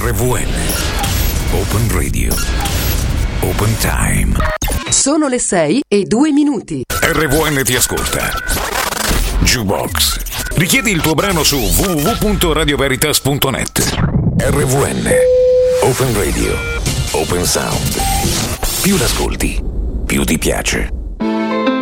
RVN. Open Radio. Open Time. Sono le 6:02. RVN ti ascolta. Jukebox. Richiedi il tuo brano su www.radioveritas.net. RVN. Open Radio. Open Sound. Più l'ascolti, più ti piace.